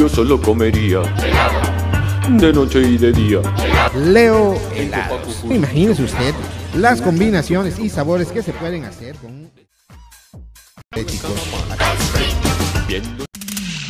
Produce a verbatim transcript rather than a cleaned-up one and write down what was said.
yo solo comería de noche y de día. Leo helados. Imagínese usted las combinaciones y sabores que se pueden hacer con... Chicos. Viendo